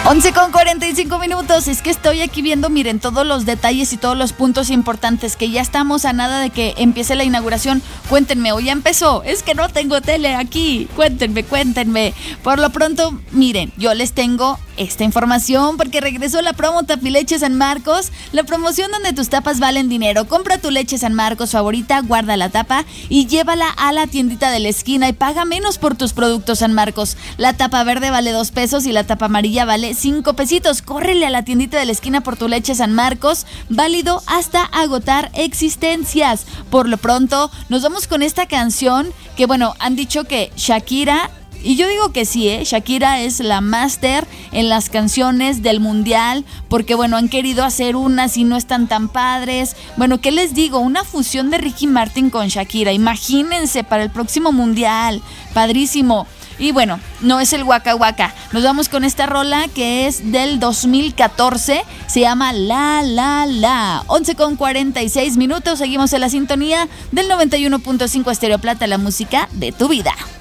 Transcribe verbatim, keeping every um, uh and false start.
once con cuarenta y cinco minutos. Es que estoy aquí viendo, miren, todos los detalles y todos los puntos importantes, que ya estamos a nada de que empiece la inauguración. Cuéntenme, ¿o ya empezó? Es que no tengo tele aquí. Cuéntenme, cuéntenme. Por lo pronto, miren, yo les tengo esta información porque regresó la promo Tapileche San Marcos, la promoción donde tus tapas valen dinero. Compra tu leche San Marcos favorita, guarda la tapa y llévala a la tiendita de la esquina y paga menos por tus productos San Marcos. La tapa verde vale dos pesos y la tapa amarilla vale cinco pesitos. Córrele a la tiendita de la esquina por tu leche San Marcos, válido hasta agotar existencias. Por lo pronto, nos vamos con esta canción que, bueno, han dicho que Shakira, y yo digo que sí, ¿eh? Shakira es la máster en las canciones del mundial, porque bueno, han querido hacer unas y no están tan padres. Bueno, ¿qué les digo? Una fusión de Ricky Martin con Shakira, imagínense, para el próximo mundial, padrísimo. Y bueno, no es el Waka Waka. Nos vamos con esta rola que es del dos mil catorce. Se llama La La La. once con cuarenta y seis minutos. Seguimos en la sintonía del noventa y uno punto cinco Estéreo Plata, la música de tu vida.